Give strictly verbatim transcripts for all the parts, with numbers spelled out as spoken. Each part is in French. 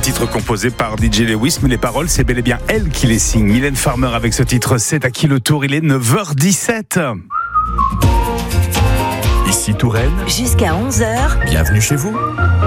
titre composé par D J Lewis, mais les paroles, c'est bel et bien elle qui les signe. Mylène Farmer avec ce titre, c'est à qui le tour? Il est neuf heures dix-sept. Ici Touraine. Jusqu'à onze heures. Bienvenue chez vous.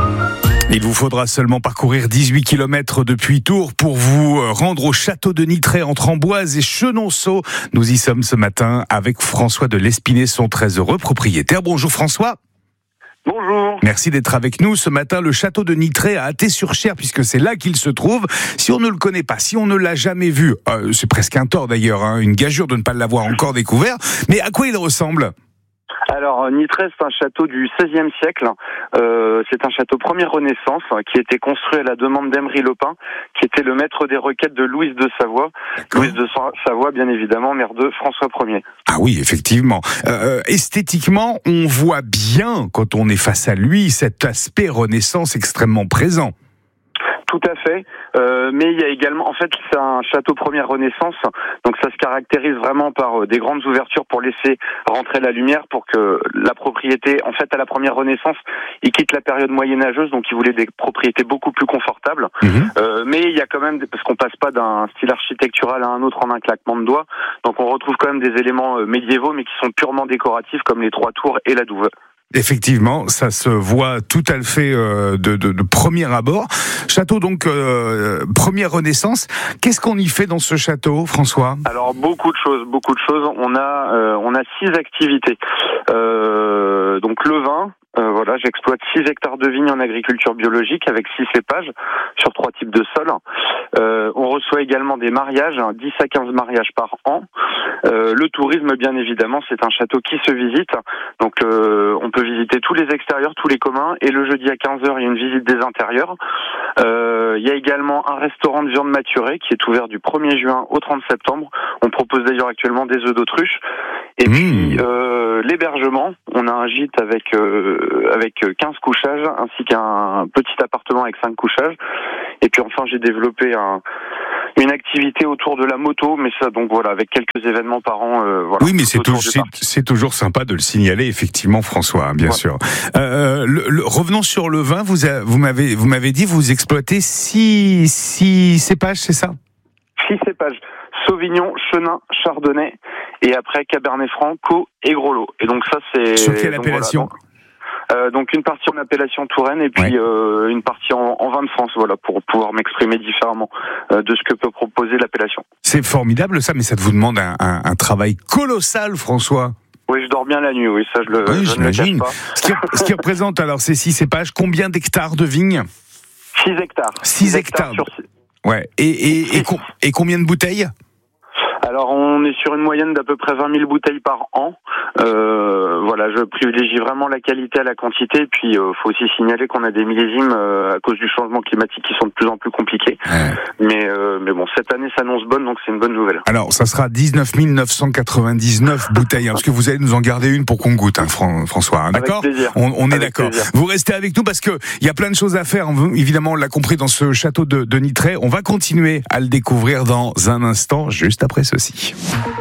Il vous faudra seulement parcourir dix-huit kilomètres depuis Tours pour vous rendre au château de Nitray entre Amboise et Chenonceau. Nous y sommes ce matin avec François de Lespinay, son très heureux propriétaire. Bonjour François. Bonjour. Merci d'être avec nous. Ce matin, le château de Nitray à Athée-sur-Cher, puisque c'est là qu'il se trouve. Si on ne le connaît pas, si on ne l'a jamais vu, euh, c'est presque un tort d'ailleurs, hein, une gageure de ne pas l'avoir encore découvert, mais à quoi il ressemble ? Alors, Nitray, c'est un château du seizième siècle. Euh, c'est un château première Renaissance qui a été construit à la demande d'Emery Lopin, qui était le maître des requêtes de Louise de Savoie. D'accord. Louise de Savoie, bien évidemment, mère de François Ier. Ah oui, effectivement. Euh, esthétiquement, on voit bien, quand on est face à lui, cet aspect Renaissance extrêmement présent. Tout à fait, euh, mais il y a également, en fait, c'est un château première Renaissance, donc ça se caractérise vraiment par des grandes ouvertures pour laisser rentrer la lumière, pour que la propriété, en fait, à la première Renaissance, il quitte la période moyenâgeuse, donc il voulait des propriétés beaucoup plus confortables, mmh. euh, mais il y a quand même, parce qu'on passe pas d'un style architectural à un autre en un claquement de doigts, donc on retrouve quand même des éléments médiévaux, mais qui sont purement décoratifs, comme les trois tours et la douve. Effectivement, ça se voit tout à fait euh, de, de, de premier abord. Château donc euh, première Renaissance. Qu'est-ce qu'on y fait dans ce château, François ? Alors beaucoup de choses, beaucoup de choses. On a euh, on a six activités. Euh, donc le vin. Euh, voilà, j'exploite six hectares de vignes en agriculture biologique avec six cépages sur trois types de sols. Euh, on reçoit également des mariages, hein, dix à quinze mariages par an. Euh, le tourisme, bien évidemment, c'est un château qui se visite. Donc, euh, on peut visiter tous les extérieurs, tous les communs. Et le jeudi à quinze heures, il y a une visite des intérieurs. Euh, il y a également un restaurant de viande maturée qui est ouvert du premier juin au trente septembre. On propose d'ailleurs actuellement des œufs d'autruche. Et mmh. puis, euh, l'hébergement, on a un gîte avec... Euh, avec quinze couchages, ainsi qu'un petit appartement avec cinq couchages. Et puis enfin, j'ai développé un, une activité autour de la moto, mais ça, donc voilà, avec quelques événements par an. Euh, voilà, oui, mais c'est, tout, c'est, c'est toujours sympa de le signaler, effectivement, François, hein, bien ouais. sûr. Euh, le, le, revenons sur le vin. Vous, a, vous m'avez, vous m'avez dit, vous exploitez six, six cépages, c'est ça ? Six cépages. Sauvignon, Chenin, Chardonnay, et après Cabernet Franc, Caux et Groslo. Et donc ça, c'est... Sur quelle appellation ? Euh, donc une partie en appellation Touraine et puis ouais. euh, une partie en, en vin de France, voilà, pour pouvoir m'exprimer différemment euh, de ce que peut proposer l'appellation. C'est formidable ça, mais ça vous demande un, un, un travail colossal, François. Oui, je dors bien la nuit, oui, ça je, le, oui, je ne le cache pas. Ce qui, ce qui représente alors ces six cépages, combien d'hectares de vignes ? Six hectares. Six hectares. hectares sur... Ouais. Et, et, et, com- et combien de bouteilles ? Alors on est sur une moyenne d'à peu près vingt mille bouteilles par an. Euh, voilà, je privilégie vraiment la qualité à la quantité. Et puis euh, faut aussi signaler qu'on a des millésimes euh, à cause du changement climatique qui sont de plus en plus compliqués. Ouais. Mais euh, mais bon, cette année s'annonce bonne, donc c'est une bonne nouvelle. Alors ça sera dix-neuf mille neuf cent quatre-vingt-dix-neuf bouteilles, hein, parce que vous allez nous en garder une pour qu'on goûte, hein, François. Hein, d'accord ? Avec plaisir. On, on est avec d'accord. Plaisir. Vous restez avec nous parce que il y a plein de choses à faire. Évidemment, on l'a compris dans ce château de, de Nitray. On va continuer à le découvrir dans un instant, juste après ceci.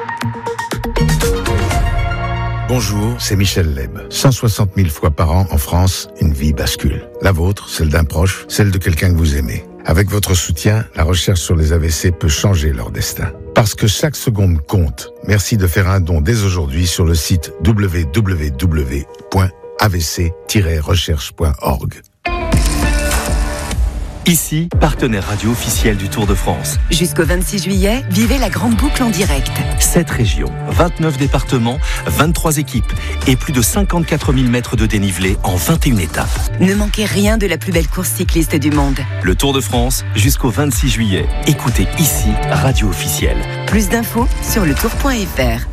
Bonjour, c'est Michel Leb. cent soixante mille fois par an en France, une vie bascule. La vôtre, celle d'un proche, celle de quelqu'un que vous aimez. Avec votre soutien, la recherche sur les A V C peut changer leur destin. Parce que chaque seconde compte. Merci de faire un don dès aujourd'hui sur le site w w w point a v c tiret recherche point org. Ici, partenaire radio officiel du Tour de France. Jusqu'au vingt-six juillet, vivez la grande boucle en direct. sept régions, vingt-neuf départements, vingt-trois équipes et plus de cinquante-quatre mille mètres de dénivelé en vingt et une étapes. Ne manquez rien de la plus belle course cycliste du monde. Le Tour de France, jusqu'au vingt-six juillet. Écoutez ici, radio officielle. Plus d'infos sur le tour point f r.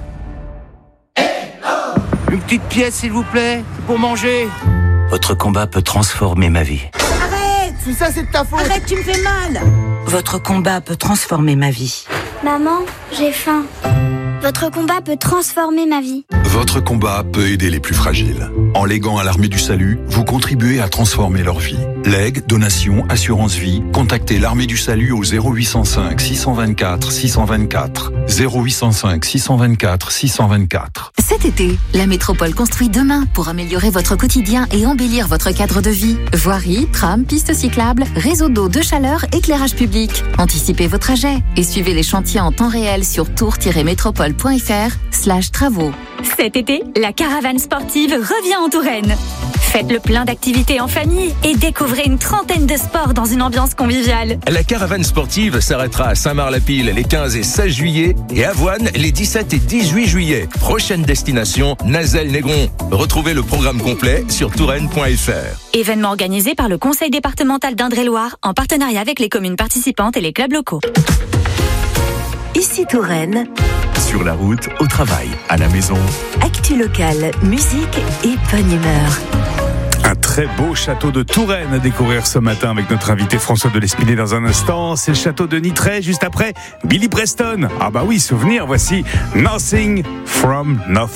Une petite pièce, s'il vous plaît, pour manger. Votre combat peut transformer ma vie. Tout ça, c'est de ta faute. Arrête, tu me fais mal. Votre combat peut transformer ma vie. Maman, j'ai faim. Votre combat peut transformer ma vie. Votre combat peut aider les plus fragiles. En léguant à l'Armée du Salut, vous contribuez à transformer leur vie. Legs, donations, assurance vie, contactez l'Armée du Salut au zéro huit cent cinq six cent vingt-quatre six cent vingt-quatre. zéro huit cent cinq six cent vingt-quatre six cent vingt-quatre. Cet été, la métropole construit demain pour améliorer votre quotidien et embellir votre cadre de vie. Voirie, tram, pistes cyclables, réseau d'eau, de chaleur, éclairage public. Anticipez vos trajets et suivez les chantiers en temps réel sur tour-métropole.fr slash travaux. Cet été, la caravane sportive revient en Touraine. Faites le plein d'activités en famille et découvrez une trentaine de sports dans une ambiance conviviale. La caravane sportive s'arrêtera à Saint-Marc-la-Pile les quinze et seize juillet et à Voine les dix-sept et dix-huit juillet. Prochaine destination, Nazelles-Négron. Retrouvez le programme complet sur touraine point f r. Événement organisé par le Conseil départemental d'Indre-et-Loire en partenariat avec les communes participantes et les clubs locaux. Ici Touraine. Sur la route, au travail, à la maison. Actu locale, musique et bonne humeur. Un très beau château de Touraine à découvrir ce matin avec notre invité François de Lespinay dans un instant. C'est le château de Nitray, juste après Billy Preston. Ah bah oui, souvenir, voici Nothing from Nothing.